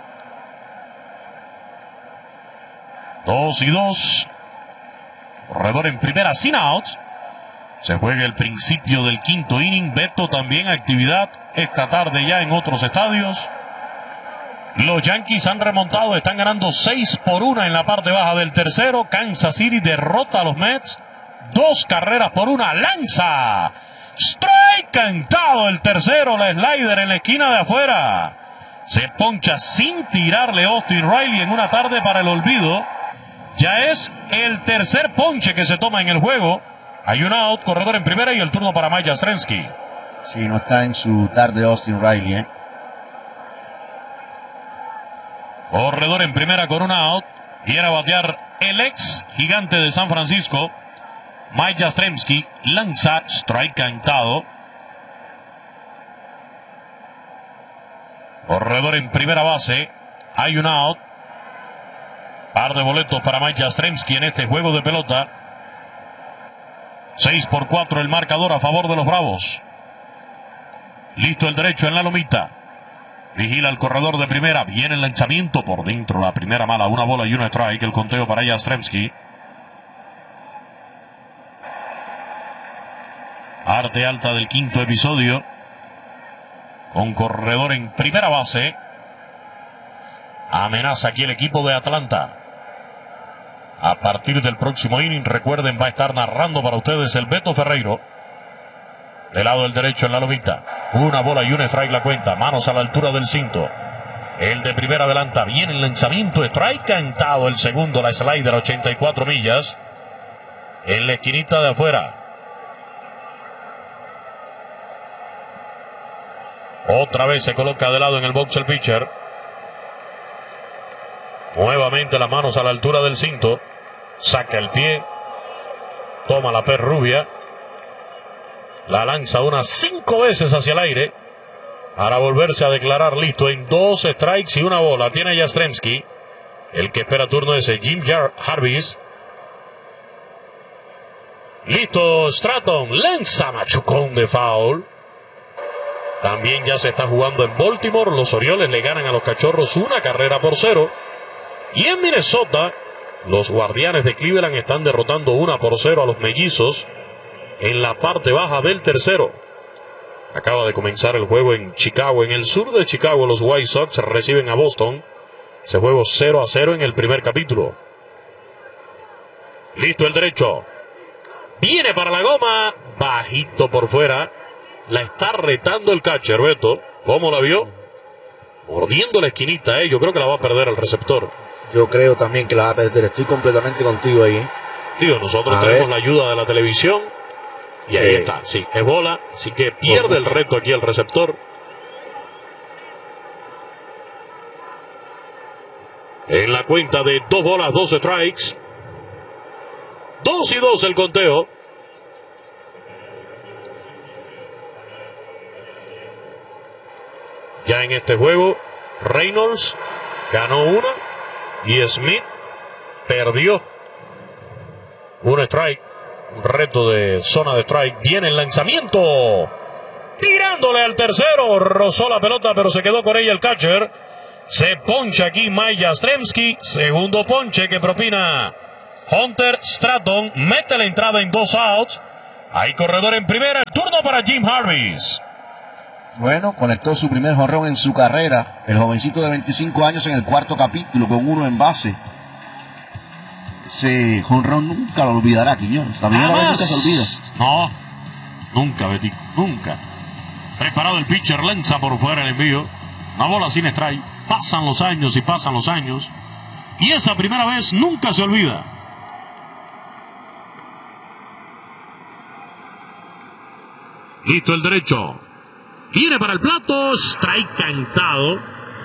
2-2. Corredor en primera sin outs. Se juega el principio del quinto inning. Beto, también actividad esta tarde ya en otros estadios. Los Yankees han remontado, están ganando 6-1 en la parte baja del tercero. Kansas City derrota a los Mets 2 carreras por 1. Lanza, strike cantado el tercero, la slider en la esquina de afuera. Se poncha sin tirarle Austin Riley en una tarde para el olvido. Ya es el tercer ponche que se toma en el juego. Hay un out, corredor en primera y el turno para Mike Yastrzemski. Sí, no está en su tarde Austin Riley, Corredor en primera con un out. Viene a batear el ex gigante de San Francisco, Mike Yastrzemski. Lanza, strike cantado. Corredor en primera base. Hay un out. Par de boletos para Mike Yastrzemski en este juego de pelota. 6-4 el marcador a favor de los Bravos. Listo el derecho en la lomita. Vigila el corredor de primera. Viene el lanzamiento por dentro. La primera mala. 1 bola y 1 strike. El conteo para Yastrzemski. Parte alta del quinto episodio. Con corredor en primera base. Amenaza aquí el equipo de Atlanta. A partir del próximo inning, recuerden, va a estar narrando para ustedes el Beto Ferreiro. Del lado del derecho en la lomita. 1 bola y 1 strike la cuenta. Manos a la altura del cinto. El de primera adelanta. Viene el lanzamiento. Strike cantado el segundo. La slider a 84 millas. En la esquinita de afuera. Otra vez se coloca de lado en el box el pitcher. Nuevamente las manos a la altura del cinto. Saca el pie. Toma la perrubia. La lanza unas 5 veces hacia el aire. Para volverse a declarar listo en 2 strikes y 1 bola. Tiene Yastrzemski. El que espera turno es Jim Jarvis. Listo Stratton. Lanza machucón de foul. También ya se está jugando en Baltimore. Los Orioles le ganan a los Cachorros 1 carrera por 0. Y en Minnesota, los Guardianes de Cleveland están derrotando 1-0 a los Mellizos en la parte baja del tercero. Acaba de comenzar el juego en Chicago. En el sur de Chicago, los White Sox reciben a Boston. Ese juego 0-0 en el primer capítulo. Listo el derecho. Viene para la goma. Bajito por fuera. La está retando el catcher, Beto. ¿Cómo la vio? Mordiendo la esquinita, Yo creo que la va a perder el receptor. Yo creo también que la va a perder. Estoy completamente contigo ahí, Digo, nosotros tenemos la ayuda de la televisión. Y ahí está, sí, es bola. Así que pierde el reto aquí el receptor. En la cuenta de 2 bolas, 2 strikes. 2-2 el conteo. Ya en este juego, Reynolds ganó 1 y Smith perdió 1 strike. Un reto de zona de strike. Viene el lanzamiento. Tirándole al tercero. Rozó la pelota, pero se quedó con ella el catcher. Se poncha aquí Mike Yastrzemski. Segundo ponche que propina Hunter Stratton. Mete la entrada en 2 outs. Hay corredor en primera, el turno para Jim Harvis. Bueno, conectó su primer jonrón en su carrera. El jovencito de 25 años en el cuarto capítulo con 1 en base. Ese jonrón nunca lo olvidará, Quiñones. La primera vez nunca se olvida. No, nunca, Betico, nunca. Preparado el pitcher, lanza por fuera el envío. Una bola sin strike. Pasan los años y pasan los años. Y esa primera vez nunca se olvida. Listo el derecho. Viene para el plato. Strike cantado.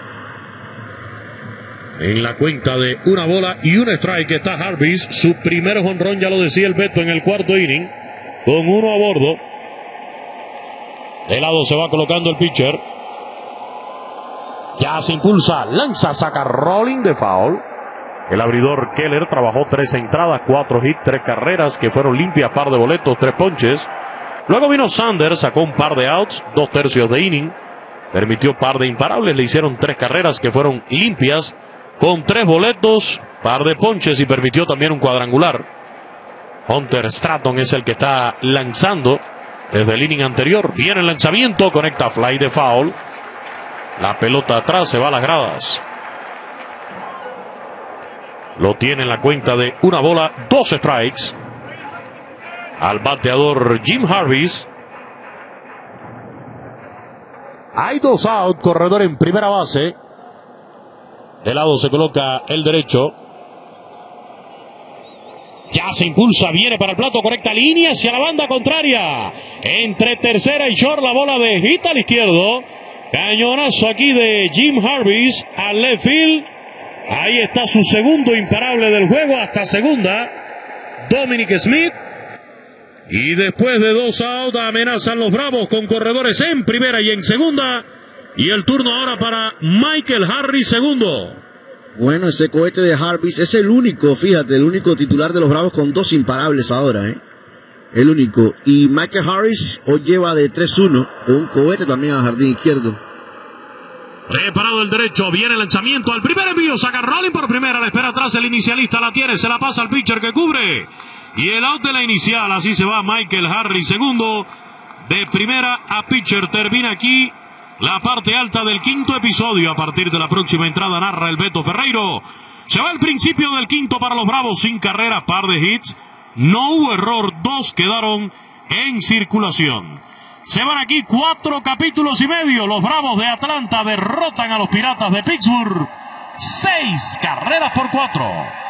En la cuenta de 1 bola y 1 strike está Harvis. Su primer jonrón, ya lo decía el Beto, en el cuarto inning. Con 1 a bordo. De lado se va colocando el pitcher. Ya se impulsa. Lanza, saca rolling de foul. El abridor Keller trabajó 3 entradas, 4 hits, 3 carreras que fueron limpias, par de boletos, 3 ponches. Luego vino Sanders, sacó un par de outs, 2/3 de inning. Permitió par de imparables, le hicieron 3 carreras que fueron limpias, con 3 boletos, par de ponches y permitió también un cuadrangular. Hunter Stratton es el que está lanzando desde el inning anterior. Viene el lanzamiento, conecta fly de foul. La pelota atrás, se va a las gradas. Lo tiene en la cuenta de 1 bola, 2 strikes. Al bateador Jim Harvis. Hay 2 out, corredor en primera base. De lado se coloca el derecho. Ya se impulsa, viene para el plato, correcta línea hacia la banda contraria. Entre tercera y short, la bola de hit al izquierdo. Cañonazo aquí de Jim Harvis al left field. Ahí está su segundo imparable del juego hasta segunda. Dominic Smith. Y después de 2 out amenazan los Bravos con corredores en primera y en segunda. Y el turno ahora para Michael Harris, segundo. Bueno, ese cohete de Harvis es el único, fíjate, el único titular de los Bravos con 2 imparables ahora, ¿eh? El único. Y Michael Harris hoy lleva de 3-1 con un cohete también al jardín izquierdo. Preparado el derecho, viene el lanzamiento al primer envío, saca rolling por primera, la espera atrás el inicialista, la tiene, se la pasa al pitcher que cubre. Y el out de la inicial, así se va Michael Harris, segundo. De primera a pitcher, termina aquí la parte alta del quinto episodio. A partir de la próxima entrada narra el Beto Ferreiro. Se va el principio del quinto para los Bravos, sin carrera, par de hits. No hubo error, 2 quedaron en circulación. Se van aquí 4 capítulos y medio. Los Bravos de Atlanta derrotan a los Piratas de Pittsburgh. 6 carreras por 4.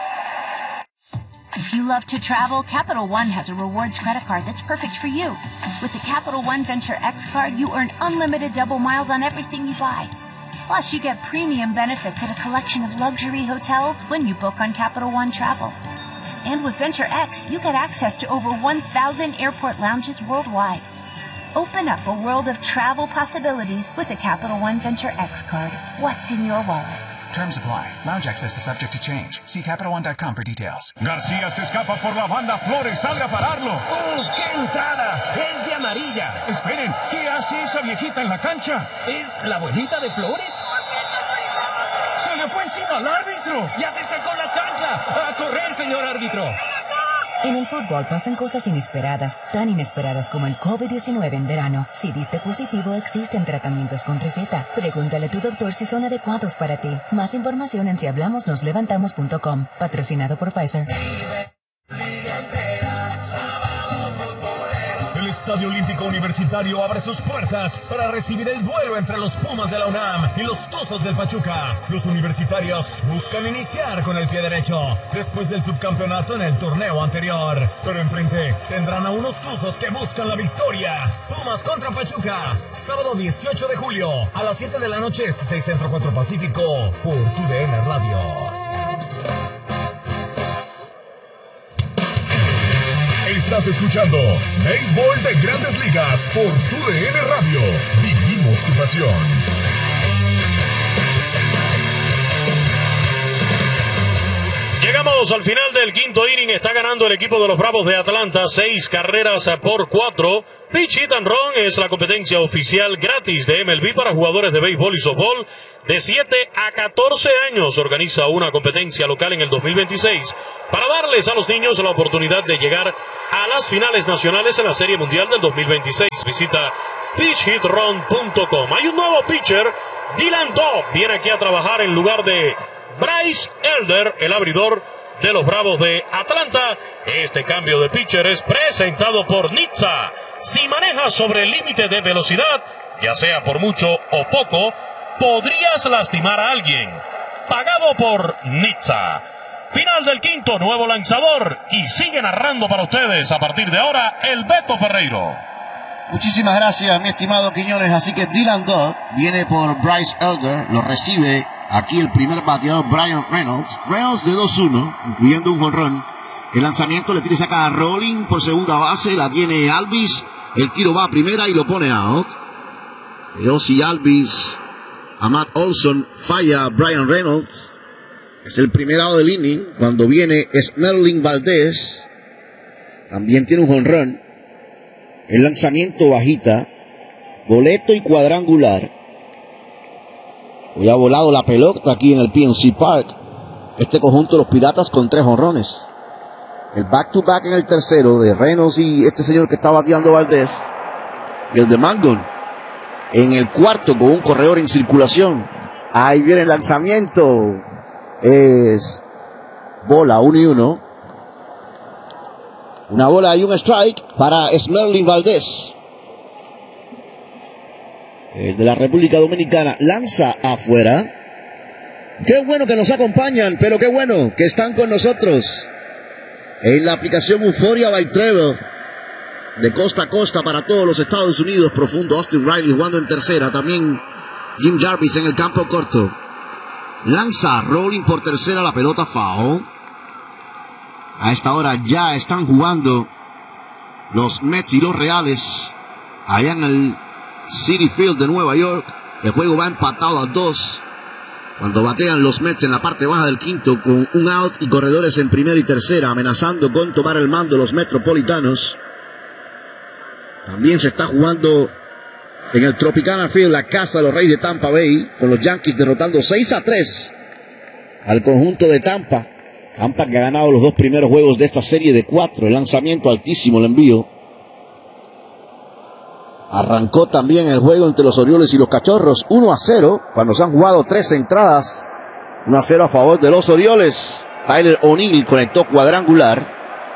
If you love to travel, Capital One has a rewards credit card that's perfect for you. With the Capital One Venture X card, you earn unlimited double miles on everything you buy. Plus, you get premium benefits at a collection of luxury hotels when you book on Capital One Travel. And with Venture X, you get access to over 1,000 airport lounges worldwide. Open up a world of travel possibilities with the Capital One Venture X card. What's in your wallet? Terms apply. Lounge access is subject to change. See CapitalOne.com for details. García se escapa por la banda. Flores sale a pararlo. ¡Uf, qué entrada! ¡Es de amarilla! Esperen, ¿qué hace esa viejita en la cancha? ¿Es la abuelita de Flores? ¡Se le fue encima al árbitro! ¡Ya se sacó la chancla! ¡A correr, señor árbitro! En el fútbol pasan cosas inesperadas, tan inesperadas como el COVID-19 en verano. Si diste positivo, existen tratamientos con receta. Pregúntale a tu doctor si son adecuados para ti. Más información en sihablamosnoslevantamos.com. Patrocinado por Pfizer. El Estadio Olímpico Universitario abre sus puertas para recibir el duelo entre los Pumas de la UNAM y los Tuzos del Pachuca. Los universitarios buscan iniciar con el pie derecho después del subcampeonato en el torneo anterior. Pero enfrente tendrán a unos Tuzos que buscan la victoria. Pumas contra Pachuca, sábado 18 de julio a las 7 de la noche, 6 Centro 4 Pacífico, por TUDN Radio. Estás escuchando Béisbol de Grandes Ligas por TUDN Radio. Vivimos tu pasión. Llegamos al final del quinto inning. Está ganando el equipo de los Bravos de Atlanta 6 carreras por 4. Pitch Hit and Run es la competencia oficial gratis de MLB para jugadores de béisbol y softball de 7 a 14 años. Organiza una competencia local en el 2026 para darles a los niños la oportunidad de llegar a las finales nacionales en la Serie Mundial del 2026. Visita pitchhitrun.com. Hay un nuevo pitcher, Dylan Dobb, viene aquí a trabajar en lugar de Bryce Elder, el abridor de los Bravos de Atlanta. Este cambio de pitcher es presentado por Nizza. Si manejas sobre el límite de velocidad, ya sea por mucho o poco, podrías lastimar a alguien. Pagado por Nizza. Final del quinto, nuevo lanzador y sigue narrando para ustedes a partir de ahora el Beto Ferreiro. Muchísimas gracias, mi estimado Quiñones. Así que Dylan Dodd viene por Bryce Elder, lo recibe aquí el primer bateador Bryan Reynolds. Reynolds de 2-1, incluyendo un jonrón. El lanzamiento le tira y saca a Rolling por segunda base, la tiene Alvis. El tiro va a primera y lo pone out. Ozzy Alvis a Matt Olson, falla Bryan Reynolds. Es el primer out del inning. Cuando viene Esmerlin Valdés, también tiene un jonrón. El lanzamiento bajita, boleto y cuadrangular. Hoy ha volado la pelota aquí en el PNC Park. Este conjunto de los Piratas con 3 jonrones. El back-to-back en el tercero de Reynolds y este señor que está bateando Valdés. Y el de Mangon en el cuarto con un corredor en circulación. Ahí viene el lanzamiento. Es bola, 1-1. Una bola y un strike para Esmerlin Valdés. El de la República Dominicana lanza afuera. Qué bueno que nos acompañan, pero qué bueno que están con nosotros en la aplicación Euphoria by Trevor. De costa a costa para todos los Estados Unidos. Profundo, Austin Riley jugando en tercera. También Jim Jarvis en el campo corto. Lanza Rolling por tercera, la pelota foul. A esta hora ya están jugando los Mets y los Reales allá en el Citi Field de Nueva York. El juego va empatado a 2 cuando batean los Mets en la parte baja del quinto con un out y corredores en primera y tercera, amenazando con tomar el mando los Metropolitanos. También se está jugando en el Tropicana Field, la casa de los Reyes de Tampa Bay, con los Yankees derrotando 6-3 al conjunto de Tampa. Tampa que ha ganado los 2 primeros juegos de esta serie de 4. El lanzamiento altísimo, el envío. Arrancó también el juego entre los Orioles y los Cachorros 1-0 cuando se han jugado 3 entradas. 1-0 a favor de los Orioles. Tyler O'Neill conectó cuadrangular.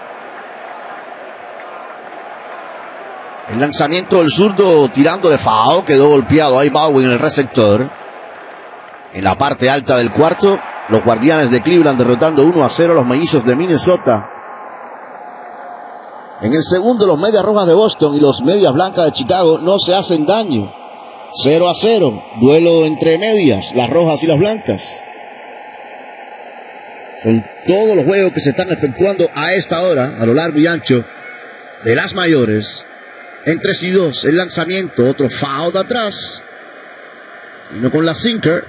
El lanzamiento del zurdo tirándole foul, quedó golpeado ahí Bowen en el receptor. En la parte alta del cuarto, los Guardianes de Cleveland derrotando 1-0 a los Mellizos de Minnesota. En el segundo, los Medias Rojas de Boston y los Medias Blancas de Chicago no se hacen daño. 0-0, duelo entre medias, las rojas y las blancas. Son todos los juegos que se están efectuando a esta hora, a lo largo y ancho de las mayores. En 3-2, el lanzamiento, otro foul de atrás. Y no con la sinker.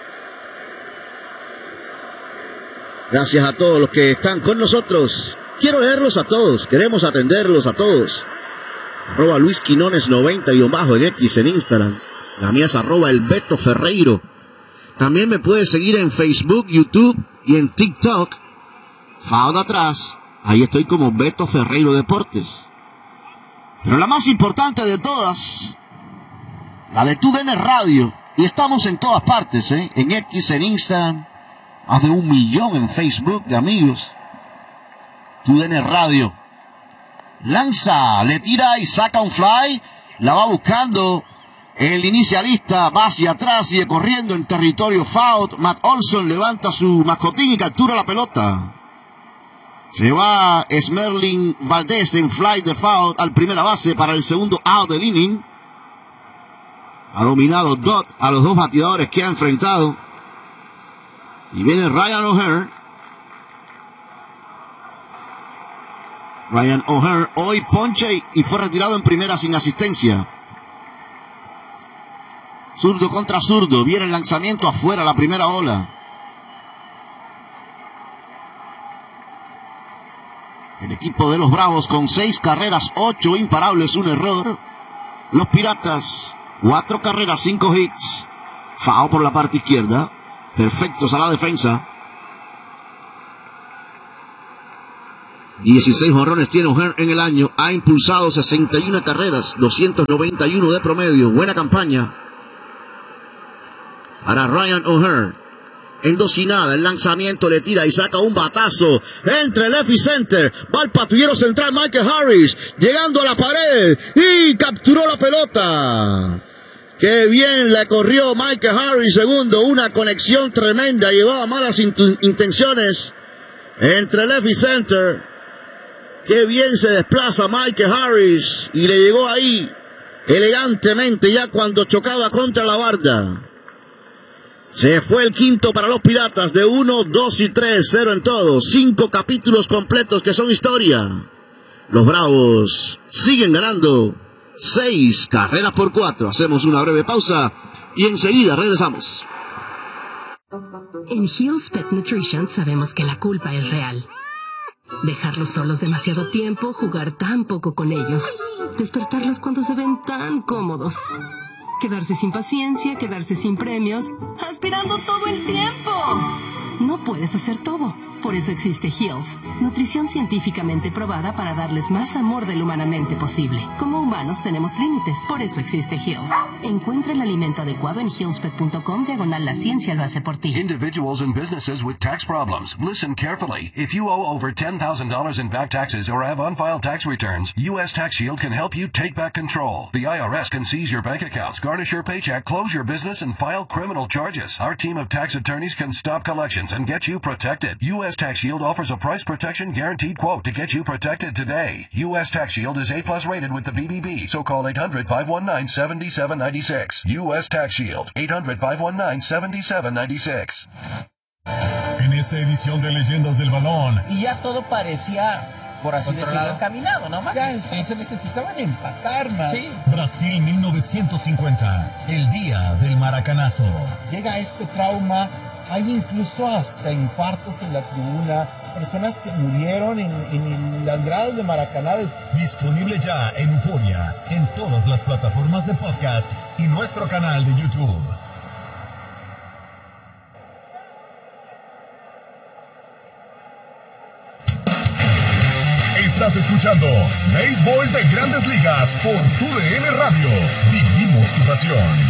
Gracias a todos los que están con nosotros. Quiero leerlos a todos, queremos atenderlos a todos. @ Luis Quinones 90 _ en X en Instagram. La mía es @ el Beto Ferreiro. También me puedes seguir en Facebook, YouTube y en TikTok. Foul de atrás. Ahí estoy como Beto Ferreiro Deportes. Pero la más importante de todas, la de TUDN Radio. Y estamos en todas partes, en X, en Instagram. Más de 1 millón en Facebook de amigos. TUDN Radio. Lanza, le tira y saca un fly. La va buscando el inicialista. Va hacia atrás, sigue corriendo en territorio foul. Matt Olson levanta su mascotín y captura la pelota. Se va Esmerlin Valdés en fly de foul al primera base para el segundo out del inning. Ha dominado Dodd a los 2 bateadores que ha enfrentado. Y viene Ryan O'Hearn. Ryan O'Hearn hoy ponche y fue retirado en primera sin asistencia. Zurdo contra zurdo. Viene el lanzamiento afuera, la primera ola. El equipo de los Bravos con 6 carreras, 8 imparables, 1 error. Los Piratas, 4 carreras, 5 hits. Foul por la parte izquierda. Perfectos a la defensa. 16 jonrones tiene O'Hearn en el año. Ha impulsado 61 carreras, 291 de promedio. Buena campaña para Ryan O'Hearn. En 2 y nada, el lanzamiento le tira y saca un batazo entre left y center. Va el patrullero central Michael Harris, llegando a la pared y capturó la pelota. Qué bien le corrió Michael Harris, segundo. Una conexión tremenda, llevaba malas intenciones entre left y center. Qué bien se desplaza Michael Harris y le llegó ahí elegantemente ya cuando chocaba contra la barda. Se fue el quinto para los Piratas de 1, 2 y 3, 0 en todos. 5 capítulos completos que son historia. Los Bravos siguen ganando 6 carreras por 4. Hacemos una breve pausa y enseguida regresamos. En Hill's Pet Nutrition sabemos que la culpa es real. Dejarlos solos demasiado tiempo, jugar tan poco con ellos, despertarlos cuando se ven tan cómodos. Quedarse sin paciencia, quedarse sin premios, aspirando todo el tiempo. No puedes hacer todo. Por eso existe Hill's, nutrición científicamente probada para darles más amor del humanamente posible. Como humanos tenemos límites, por eso existe Hill's. Encuentra el alimento adecuado en hillspet.com/la ciencia lo hace por ti. Individuals and businesses with tax problems. Listen carefully. If you owe over $10,000 in back taxes or have unfiled tax returns, U.S. Tax Shield can help you take back control. The IRS can seize your bank accots, garnish your paycheck, close your business, and file criminal charges. Our team of tax attorneys can stop collections and get you protected. U.S. Tax Shield offers a price protection guaranteed quote to get you protected today. U.S. Tax Shield is A+ rated with the BBB, so call 800-519-7796. U.S. Tax Shield, 800-519-7796. En esta edición de Leyendas del Balón. Y ya todo parecía, por así decirlo, encaminado, ¿no? Ya se necesitaban empatar, man. Sí. Brasil 1950, el día del maracanazo. Llega este trauma. Hay incluso hasta infartos en la tribuna, personas que murieron en las gradas de Maracaná. Disponible ya en Euforia, en todas las plataformas de podcast y nuestro canal de YouTube. Estás escuchando Béisbol de Grandes Ligas por TUDN Radio. Vivimos tu pasión.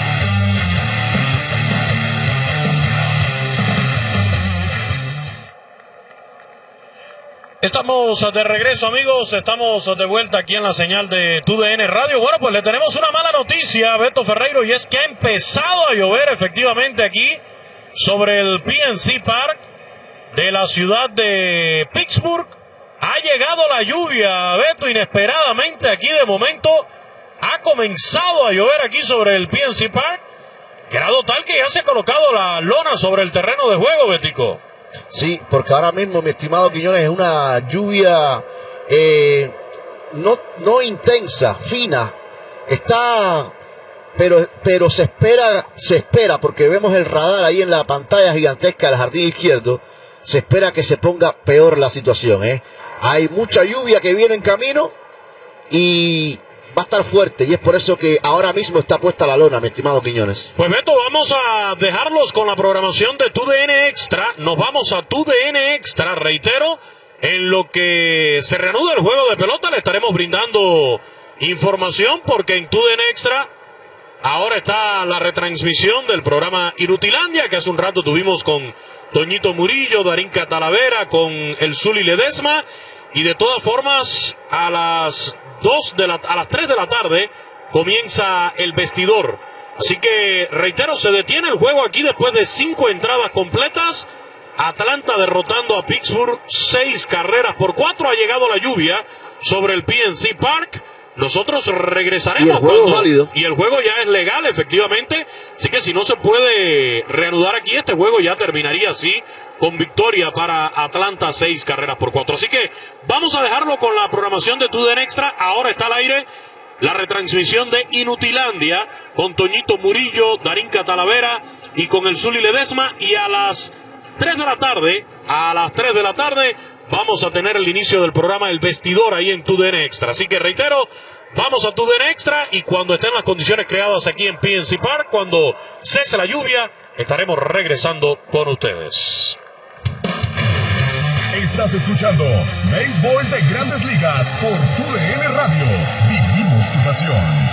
Estamos de regreso, amigos, estamos de vuelta aquí en la señal de TUDN Radio. Bueno, pues le tenemos una mala noticia a Beto Ferreiro, y es que ha empezado a llover efectivamente aquí sobre el PNC Park de la ciudad de Pittsburgh. Ha llegado la lluvia, Beto, inesperadamente aquí de momento. Ha comenzado a llover aquí sobre el PNC Park, grado tal que ya se ha colocado la lona sobre el terreno de juego, Betico. Sí, porque ahora mismo, mi estimado Quiñones, es una lluvia no intensa, fina. Está, pero se espera, porque vemos el radar ahí en la pantalla gigantesca del jardín izquierdo. Se espera que se ponga peor la situación, ¿eh? Hay mucha lluvia que viene en camino y va a estar fuerte, y es por eso que ahora mismo está puesta la lona, mi estimado Quiñones. Pues Beto, vamos a dejarlos con la programación de TUDN Extra. Nos vamos a TUDN Extra, reitero, en lo que se reanuda el juego de pelota. Le estaremos brindando información, porque en TUDN Extra ahora está la retransmisión del programa Inutilandia, que hace un rato tuvimos con Toñito Murillo, Darinka Talavera, con el Zuli Ledesma, y de todas formas a las 3 de la tarde comienza el vestidor. Así que, reitero, se detiene el juego aquí después de 5 entradas completas. Atlanta derrotando a Pittsburgh 6 carreras por 4. Ha llegado la lluvia sobre el PNC Park. Nosotros regresaremos. Y el juego es válido. Y el juego ya es legal, efectivamente. Así que si no se puede reanudar aquí, este juego ya terminaría así, con victoria para Atlanta, 6 carreras por 4. Así que vamos a dejarlo con la programación de TUDN Extra. Ahora está al aire la retransmisión de Inutilandia con Toñito Murillo, Darinka Talavera y con el Zuli Ledesma. Y a las 3 de la tarde, vamos a tener el inicio del programa El Vestidor ahí en TUDN Extra. Así que reitero, vamos a TUDN Extra, y cuando estén las condiciones creadas aquí en PNC Park, cuando cese la lluvia, estaremos regresando con ustedes. Estás escuchando Béisbol de Grandes Ligas por TUDN Radio. Vivimos tu pasión.